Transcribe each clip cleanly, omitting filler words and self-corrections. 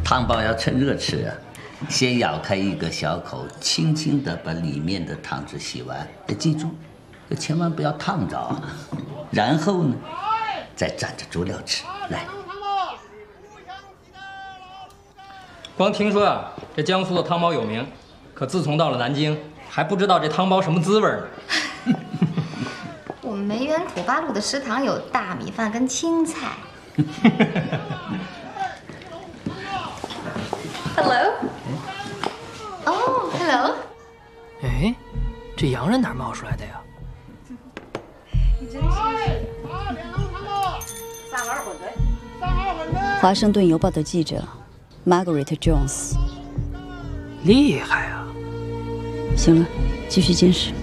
汤包要趁热吃啊！先咬开一个小口，轻轻地把里面的汤汁吸完。记住，千万不要烫着啊！然后呢，再蘸着猪料吃。来， 光听说啊，这江苏的汤包有名，可自从到了南京，还不知道这汤包什么滋味呢。 我们梅园土八路的食堂有大米饭跟青菜。Hello。哦 ，Hello。 哎，这洋人哪儿冒出来的呀？ 你真是。 华盛顿邮报的记者 Margaret Jones。 厉害啊！ 行了，继续监视。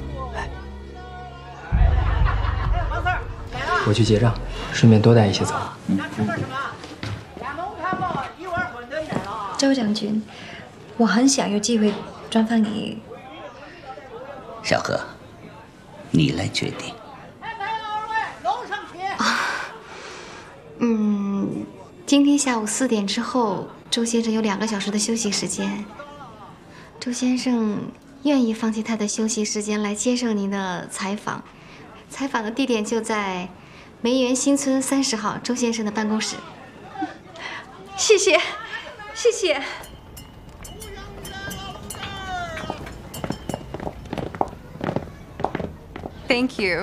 我去结账，顺便多带一些走。 周将军，我很想有机会专访你。 小何，你来决定。 今天下午4点之后，周先生有2个小时的休息时间。周先生愿意放弃他的休息时间来接受您的采访，采访的地点就在梅园新村30号周先生的办公室。谢谢，谢谢。Thank you 。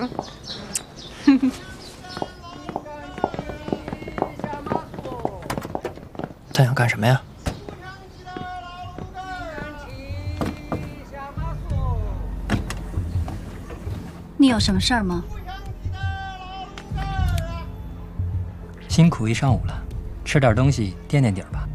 他想干什么呀？ 你有什么事儿吗？ 辛苦一上午了，吃点东西垫垫底儿吧。